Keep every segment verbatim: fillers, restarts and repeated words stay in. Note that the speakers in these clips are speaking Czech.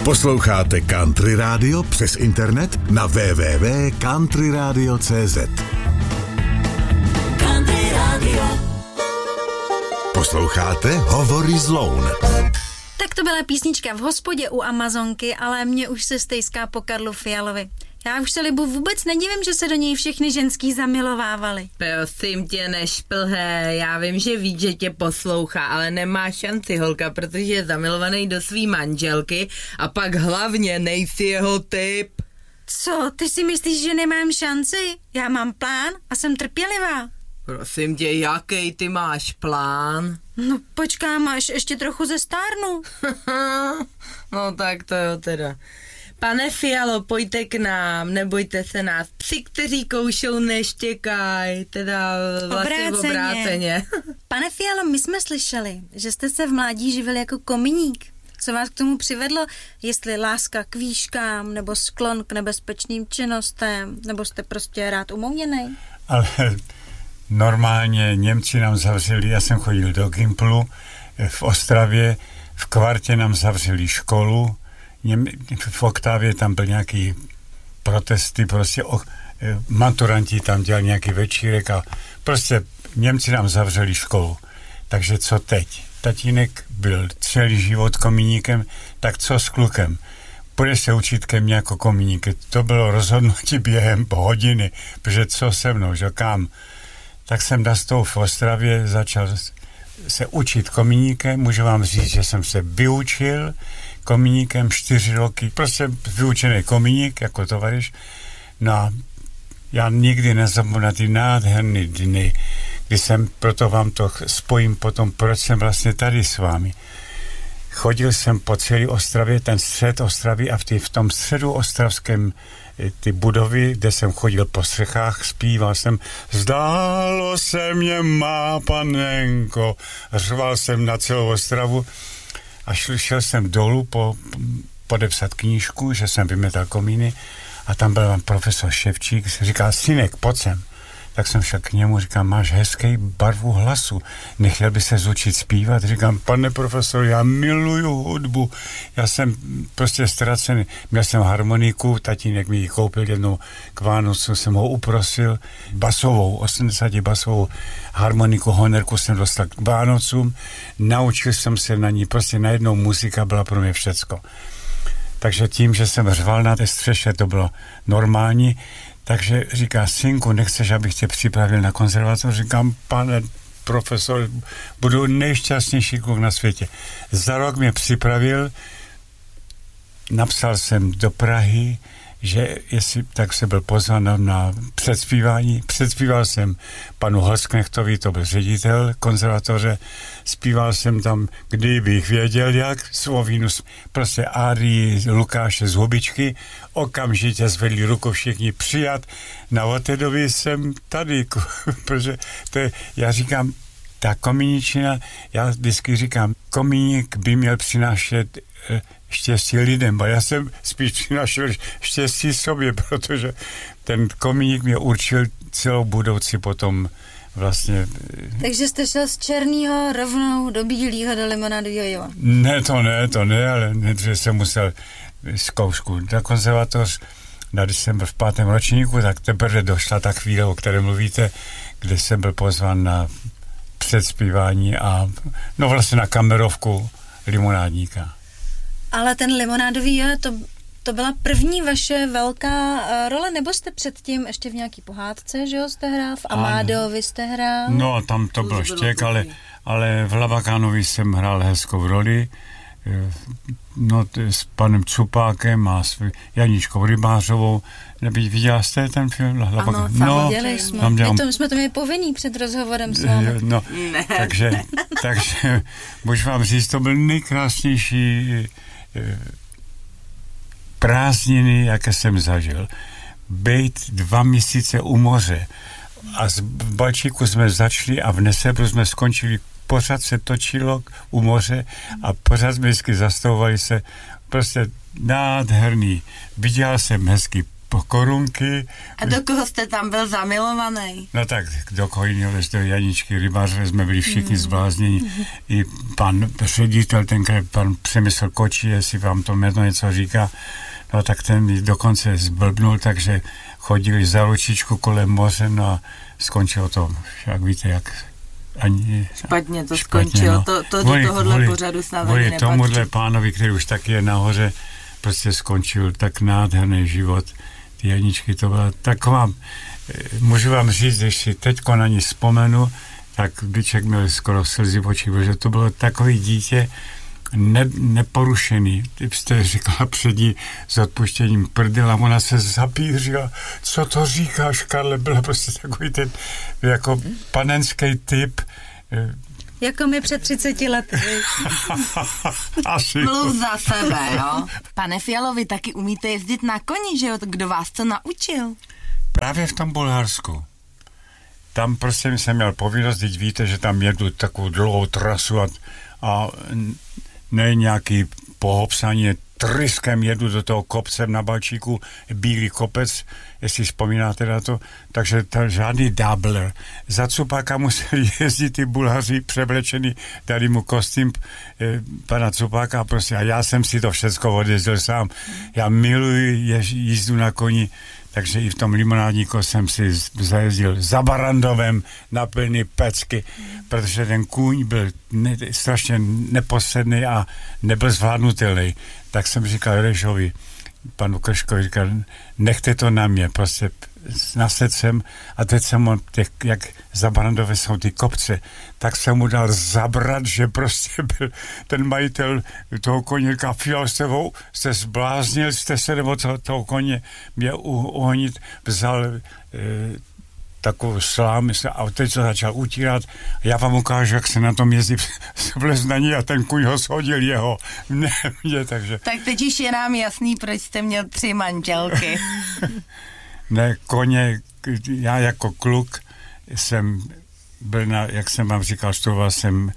Posloucháte Country Radio přes internet na w w w tečka country radio tečka c z. Country Radio. Posloucháte Hovory z Loun. Tak to byla písnička v hospodě u Amazonky, ale mě už se stejská po Karlu Fialovi. Já už se Libu vůbec nedivím, že se do něj všechny ženský zamilovávali. Prosím tě, nešplhé, já vím, že víš, že tě poslouchá, ale nemá šanci, holka, protože je zamilovaný do svý manželky a pak hlavně nejsi jeho typ. Co, ty si myslíš, že nemám šanci? Já mám plán a jsem trpělivá. Prosím tě, jaký ty máš plán? No počkám, až ještě trochu zestárnu. No tak to jo teda. Pane Fialo, pojďte k nám, nebojte se nás. Psi, kteří koušou, neštěkaj, teda vlastně obráceně. obráceně. Pane Fialo, my jsme slyšeli, že jste se v mládí živil jako kominík. Co vás k tomu přivedlo? Jestli láska k výškám, nebo sklon k nebezpečným činnostem, nebo jste prostě rád umouněnej? Ale normálně Němci nám zavřeli, já jsem chodil do Gimplu v Ostravě, v kvartě nám zavřeli školu, v Oktávě tam byl nějaký protesty, prostě o, maturanti tam dělali nějaký večírek a prostě Němci nám zavřeli školu. Takže co teď? Tatínek byl celý život komíníkem, tak co s klukem? Půjde se učit ke mně jako komíník. To bylo rozhodnutí během hodiny, protože co se mnou, že kam? Tak jsem nastou v Ostravě, začal se učit komíníkem, můžu vám říct, že jsem se vyučil komíníkem čtyři roky, prostě vyučený komíník jako tovaryš. No a já nikdy nezapomenu na ty nádherné dny, kdy jsem, proto vám to spojím potom, proč jsem vlastně tady s vámi. Chodil jsem po celé Ostravě, ten střed Ostravy a v, tý, v tom středu ostravském ty budovy, kde jsem chodil po střechách, zpíval jsem Zdálo se mě má panenko, řval jsem na celou Ostravu a šel, šel jsem dolů po, podepsat knížku, že jsem vymetal komíny a tam byl profesor Ševčík, říkal, synek, pojď sem. Tak jsem šel k němu, říkám, máš hezký barvu hlasu, nechtěl by se zúčit zpívat? Říkám, pane profesor, já miluju hudbu, já jsem prostě ztracený. Měl jsem harmoniku, tatínek mi ji koupil jednou k Vánocu, jsem ho uprosil, basovou, osmdesát basovou harmoniku, honerku jsem dostal k Vánocům, naučil jsem se na ní, prostě najednou muzika byla pro mě všecko. Takže tím, že jsem řval na té střeše, to bylo normální. Takže říká, synku, nechceš, abych tě připravil na konzervatoř? Říkám, pane profesor, budu nejšťastnější kluk na světě. Za rok mě připravil, napsal jsem do Prahy, že jestli tak se byl pozván na, na předspívání. Předspíval jsem panu Holzknechtovi, to byl ředitel konzervatoře, zpíval jsem tam, kdybych věděl, jak Slovínu, prostě árii Lukáše z Hubičky, okamžitě zvedli ruku všichni přijat. Na od té doby jsem tady, protože to je, já říkám, ta komíničina, já vždycky říkám, komíník by měl přinášet štěstí lidem, a já jsem spíš přinášel štěstí sobě, protože ten komíník mě určil celou budoucí potom vlastně. Takže jste šel z černýho rovnou do bílýho, do limonádového jela? Ne, to ne, to ne, ale nejdříve jsem musel zkoušku na konzervatoř, když jsem byl v pátém ročníku, tak teprve došla ta chvíle, o které mluvíte, kde jsem byl pozván na předspívání a no vlastně na kamerovku limonádníka. Ale ten limonádový, jo, to, to byla první vaše velká uh, role, nebo jste předtím ještě v nějaký pohádce, že jo, jste hrál? V Amádovi jste hrál? No, tam to byl štěk, ale, ale v Labakánovi jsem hrál hezkou roli, no, s panem Cupákem a s Janíčkou Rybářovou. Viděla jste ten film? Labaka? Ano, no, viděli jsme. Tam dělám... to, jsme to měli povinný před rozhovorem s vámi. No, takže, takže můžu vám říct, to byl nejkrásnější prázdniny, jaké jsem zažil. Bejt dva měsíce u moře a z Balčíku jsme začali a v Nesebru jsme skončili. Pořád se točilo u moře a pořád jsme vždycky zastavovali se, prostě nádherný. Viděl jsem hezký po korunky. A do koho jste tam byl zamilovaný? No tak, do koho jiného, do Janičky Rybáře jsme byli všichni mm. zblázněni. I pan ředitel, tenkrát pan Přemysl Kočí, jestli vám to jméno něco říká, no tak ten dokonce zblbnul, takže chodili za ručičku kolem moře, no a skončilo to, jak víte, jak ani... Špatně to špatně, skončilo, no. to, to kvůli, do tohohle kvůli, pořadu snad ani nepatří. Tomuhle pánovi, který už taky je nahoře, prostě skončil tak nádherný život. Ty Janičky, to byla taková, můžu vám říct, když si teďko na ní vzpomenu, tak Byček měl skoro slzy v očích, protože to bylo takový dítě, Ne, neporušený. Ty jste říkala před ní s odpuštěním prdel a ona se zapířila. Co to říkáš, Karle? Byla prostě takový ten jako panenský typ. Jako mi před třiceti lety. Asi. Mluv za sebe, jo? Pane Fialo, vy taky umíte jezdit na koni, že jo? Kdo vás to naučil? Právě v tom Bulharsku. Tam prostě jsem měl povinnost, teď víte, že tam jedu takovou dlouhou trasu a, a ne nějaký pohopsaní, tryskem jedu do toho kopce na Balčíku, bílý kopec, jestli vzpomínáte na to, takže to žádný dábler. Za Cupáka museli jezdit ty Bulhaři převlečený, dali mu kostým eh, pana Cupáka a prostě a já jsem si to všecko odjezdil sám. Já miluji jež, jízdu na koni, takže i v tom limonádníku jsem si zajezdil za Barandovem na plný pecky, protože ten kůň byl ne, strašně neposedný a nebyl zvládnutelný. Tak jsem říkal Režovi, panu Krškovi, říkal, nechte to na mě, prostě nased jsem a teď jsem mu, těch, jak za Barandové jsou ty kopce, tak jsem mu dal zabrat, že prostě byl ten majitel toho koně, říkal, Fialo, jste, jste zbláznil, jste se nebo toho, toho koně mě uhonit, vzal e, takovou slám a teď to začal utírat. Já vám ukážu, jak se na tom jezdí, vlez na ní a ten kůň ho shodil jeho. Ne, mě, takže... Tak teď už je nám jasný, proč jste měl tři manželky. Ne, koně, já jako kluk jsem byl na, jak jsem vám říkal, studoval jsem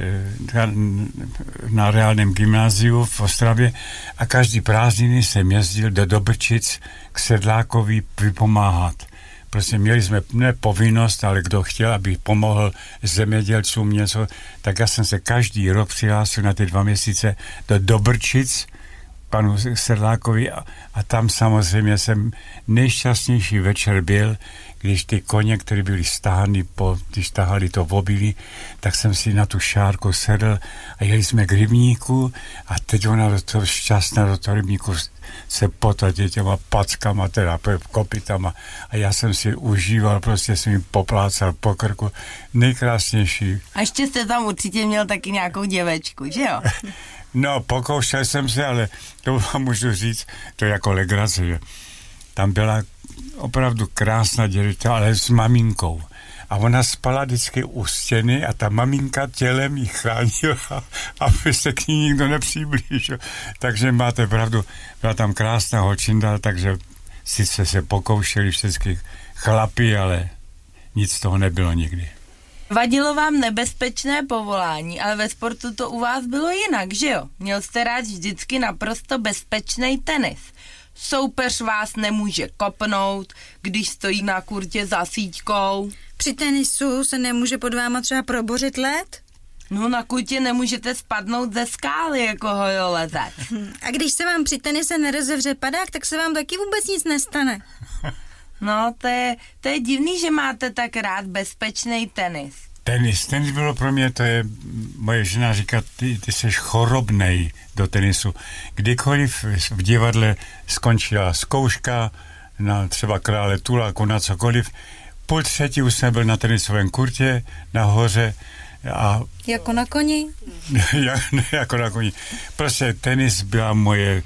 na reálném gymnáziu v Ostravě a každý prázdniny jsem jezdil do Dobrčic k Sedlákovi vypomáhat. Prostě měli jsme ne povinnost, ale kdo chtěl, aby pomohl zemědělcům něco, tak já jsem se každý rok přihlásil na ty dva měsíce do Dobrčic panu Sedlákovi a, a tam samozřejmě jsem nejšťastnější večer byl, když ty koně, které byly stáhny, po, když tahali to v obilí, tak jsem si na tu šárku sedl a jeli jsme k rybníku a teď ona do toho šťastná do toho rybníku se potratě těma packama, teda kopitama a já jsem si užíval, prostě jsem jim poplácal po krku. Nejkrásnější. A ještě jste tam určitě měl taky nějakou děvečku, že jo? No, pokoušel jsem se, ale to vám můžu říct, to je jako legrace, že tam byla opravdu krásná děvča, ale s maminkou. A ona spala vždycky u stěny a ta maminka tělem ji chránila, aby se k ní nikdo nepřiblížil. Takže máte pravdu, byla tam krásná holčinda, takže sice se pokoušeli všechny chlapi, ale nic z toho nebylo nikdy. Vadilo vám nebezpečné povolání, ale ve sportu to u vás bylo jinak, že jo? Měl jste rád vždycky naprosto bezpečný tenis. Soupeř vás nemůže kopnout, když stojí na kurtě za síťkou. Při tenisu se nemůže pod váma třeba probořit led? No na kurtě nemůžete spadnout ze skály jako hojolezec. A když se vám při tenise nerozevře padák, tak se vám taky vůbec nic nestane. No, to je, to je divný, že máte tak rád bezpečný tenis. Tenis, tenis bylo pro mě, to je, moje žena říká, ty, ty jsi chorobnej do tenisu. Kdykoliv v divadle skončila zkouška na třeba Krále Tuláku, na cokoliv, půl třetí už jsem byl na tenisovém kurtě, nahoře a... Jako na koni? Jak, ne, jako na koni. Prostě tenis byla moje...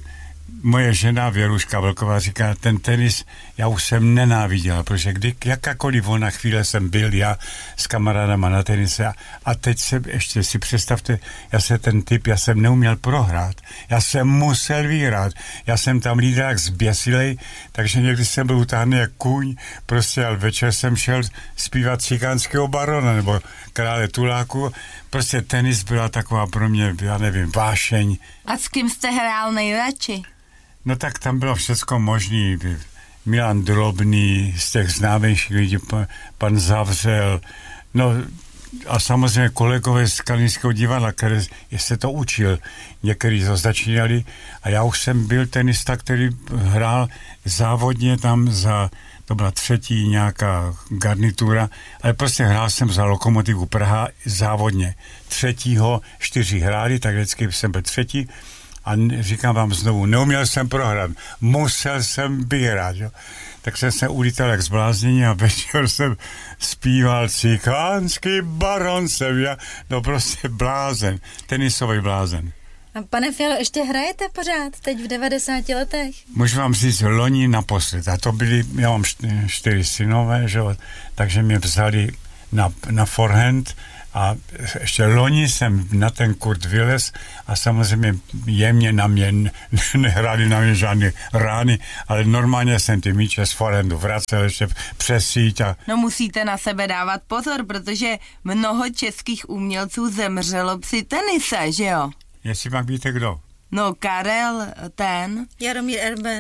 Moje žena Věruška Vlková říká, ten tenis já už jsem nenáviděla, protože kdy, jakákoliv ona chvíle jsem byl já s kamarádama na tenise a, a teď se ještě si představte, já se ten typ, já jsem neuměl prohrát, já jsem musel vyhrát, já jsem tam lídal jak zběsilej, takže někdy jsem byl utáhný jak kůň, prostě ale večer jsem šel zpívat Cikánského barona nebo Krále Tuláku, prostě tenis byla taková pro mě, já nevím, vášeň. A s kým jste hrál nejradši? No tak tam bylo všecko možný. Milan Drobný, z těch známějších lidí, pan Zavřel, no a samozřejmě kolegové z Kalinského divadla, které se to učil, někteří to začínali a já už jsem byl tenista, který hrál závodně tam za, to byla třetí nějaká garnitura, ale prostě hrál jsem za Lokomotivu Praha závodně. Třetího čtyři hráli, tak vždycky jsem byl třetí a říkám vám znovu, neuměl jsem prohrát, musel jsem vyhrát, jo. Tak jsem se ulítal jak zbláznění a večer jsem zpíval Cikánský baron jsem já, no prostě blázen, tenisový blázen. A pane Fialo, ještě hrajete pořád, teď v devadesáti letech? Můžu vám říct, loni naposled, a to byli, já mám čtyři synové, že, takže mě vzali na, na forehand a ještě loni jsem na ten kurt vylez a samozřejmě jemně na mě, nehráli na mě žádné rány, ale normálně jsem ty míče z forehandu vracel ještě přes síť. A... No musíte na sebe dávat pozor, protože mnoho českých umělců zemřelo při tenise, že jo? Jestli pak víte kdo? No Karel, ten. Jaromír Erben.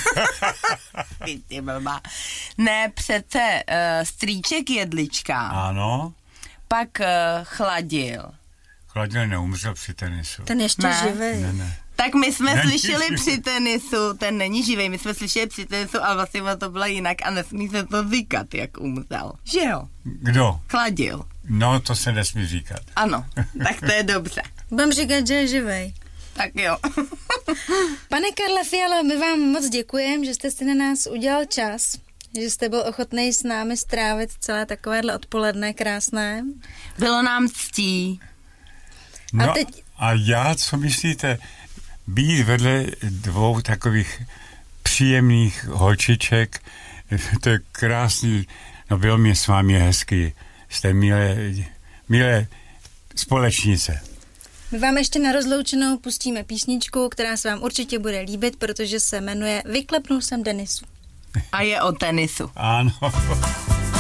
Ty blbá. Ne, přece uh, strýček Jedlička. Ano. Pak uh, Chladil. Chladil neumřel při tenisu. Ten ještě Ne. živý. Ne, ne. Tak my jsme Není slyšeli živý. při tenisu, ten není živý, my jsme slyšeli při tenisu, ale vlastně to bylo jinak a nesmí se to říkat, jak umřel. Že jo? Kdo? Chladil. No, to se nesmí říkat. Ano, tak to je dobře. Budem říkat, že je živej. Tak jo. Pane Karle Fialo, my vám moc děkujeme, že jste si na nás udělal čas, že jste byl ochotný s námi strávit celé takovéhle odpoledne krásné. Bylo nám ctí. No A teď- a já, co myslíte, být vedle dvou takových příjemných holčiček, to je krásný, no bylo mi s vámi hezky, jste milé, milé společnice. My vám ještě na rozloučenou pustíme písničku, která se vám určitě bude líbit, protože se jmenuje Vyklepnul jsem Denisu. A je o tenisu. Ano.